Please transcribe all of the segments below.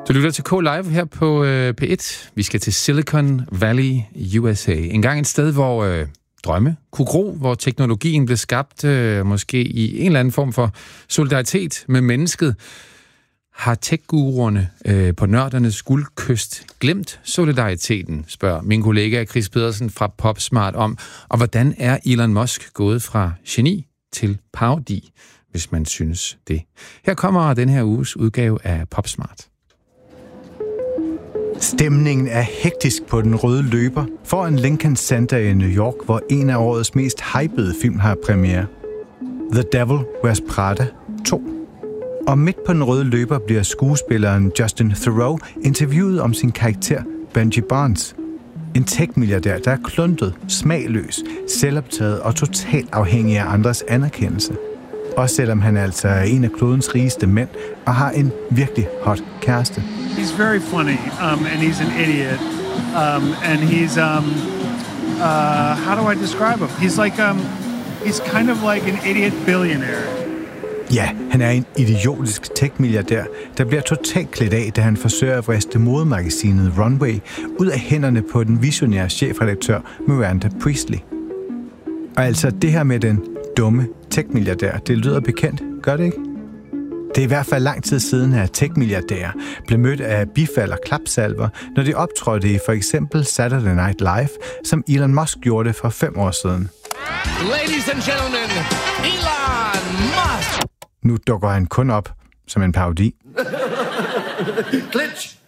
Du lytter til K-Live her på P1. Vi skal til Silicon Valley, USA. En gang et sted, hvor drømme kunne gro, hvor teknologien blev skabt måske i en eller anden form for solidaritet med mennesket. Har tech-guruerne på nørdernes guldkyst glemt solidariteten, spørger min kollega Chris Pedersen fra PopSmart om. Og hvordan er Elon Musk gået fra geni til parodi, hvis man synes det? Her kommer den her uges udgave af PopSmart. Stemningen er hektisk på den røde løber foran Lincoln Center i New York, hvor en af årets mest hypede film har premiere. The Devil Wears Prada 2. Og midt på den røde løber bliver skuespilleren Justin Theroux interviewet om sin karakter Benji Barnes. En tech-milliardær, der er kluntet, smagløs, selvoptaget og totalt afhængig af andres anerkendelse. Også selvom han altså er en af klodens rigeste mænd og har en virkelig hot kæreste. He's very funny, and he's an idiot, and he's how do I describe him? He's like he's kind of like an idiot billionaire. Ja, han er en idiotisk tech-milliardær, der bliver totalt klædt af, da han forsøger at vriste modemagasinet Runway ud af hænderne på den visionære chefredaktør Miranda Priestley. Og altså det her med den dumme tech-milliardær, det lyder bekendt, gør det ikke? Det er i hvert fald lang tid siden, at tech-milliardærer blev mødt af bifald og klapsalver, når de optrådte i for eksempel Saturday Night Live, som Elon Musk gjorde det for 5 år siden. Ladies and gentlemen, Elon Musk! Nu dukker han kun op som en parodi. Glitch!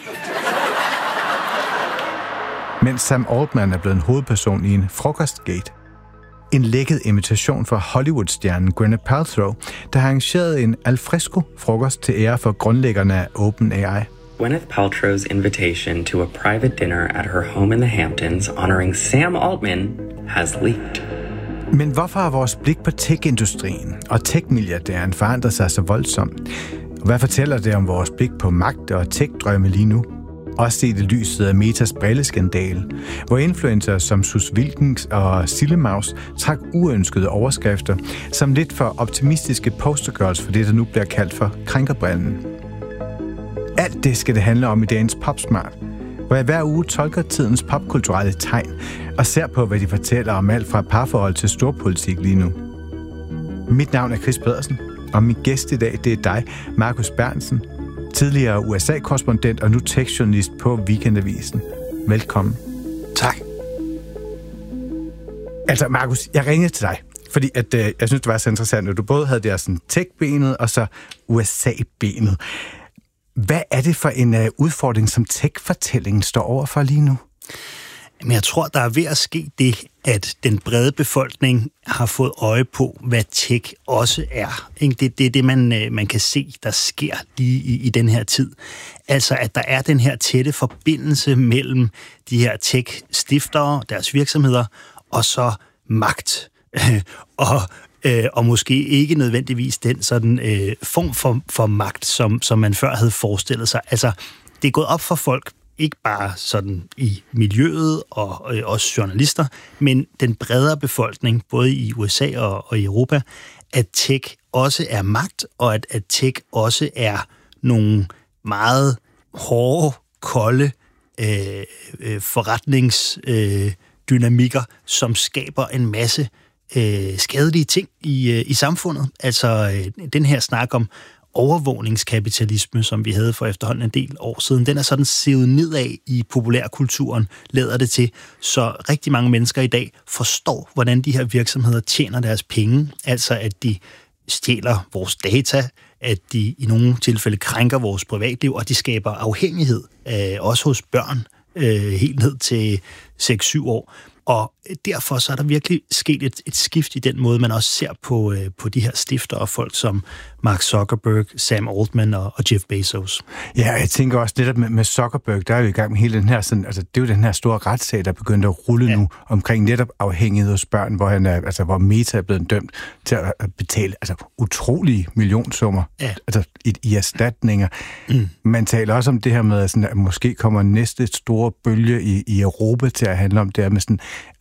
Mens Sam Altman er blevet en hovedperson i en frokostgate. En lækket invitation fra Hollywood-stjernen Gwyneth Paltrow, der har arrangeret en alfresco-frokost til ære for grundlæggerne af OpenAI. Gwyneth Paltrow's invitation to a private dinner at her home in the Hamptons honoring Sam Altman has leaked. Men hvorfor har vores blik på tech-industrien og tech-milliardæren forandret sig så voldsomt? Hvad fortæller det om vores blik på magt og tech-drømme lige nu? Også set i lyset af Metas brilleskandale, hvor influencer som Sus Wilkens og Sillemaus trak uønskede overskrifter som lidt for optimistiske postergirls for det, der nu bliver kaldt for krænkerbrillen. Alt det skal det handle om i dagens PopSmart, hvor jeg hver uge tolker tidens popkulturelle tegn og ser på, hvad de fortæller om alt fra parforhold til storpolitik lige nu. Mit navn er Chris Pedersen, og min gæst i dag, det er dig, Markus Berntsen, tidligere USA-korrespondent og nu tekstjournalist på Weekendavisen. Velkommen. Tak. Altså, Markus, jeg ringede til dig, fordi at, jeg synes, det var så interessant, at du både havde der sådan tech-benet og så USA-benet. Hvad er det for en udfordring, som tech-fortællingen står overfor lige nu? Men jeg tror, der er ved at ske det, at den brede befolkning har fået øje på, hvad tech også er. Det er det, man kan se, der sker lige i den her tid. Altså, at der er den her tætte forbindelse mellem de her tech-stiftere, deres virksomheder, og så magt. Og måske ikke nødvendigvis den sådan form for magt, som man før havde forestillet sig. Altså, det er gået op for folk, ikke bare sådan i miljøet og også journalister, men den bredere befolkning, både i USA og i Europa, at tech også er magt, og at tech også er nogle meget hårde, kolde forretningsdynamikker, som skaber en masse skadelige ting i samfundet. Altså den her snak om overvågningskapitalisme, som vi havde for efterhånden en del år siden, den er sådan sivet nedad i populærkulturen, lader det til, så rigtig mange mennesker i dag forstår, hvordan de her virksomheder tjener deres penge, altså at de stjæler vores data, at de i nogle tilfælde krænker vores privatliv, og de skaber afhængighed, også hos børn, helt ned til 6-7 år. Og derfor så er der virkelig sket et skift i den måde, man også ser på de her stiftere og folk som Mark Zuckerberg, Sam Altman og Jeff Bezos. Ja, jeg tænker også netop med Zuckerberg, der er jo i gang med hele den her, sådan, altså det er jo den her store retssag, der begyndte at rulle nu omkring netop afhængighed hos børn, hvor han er, altså hvor Meta er blevet dømt til at betale altså utrolige millionsummer altså i erstatninger. Man taler også om det her med, at måske kommer næste store bølge i Europa til at handle om det her med sådan,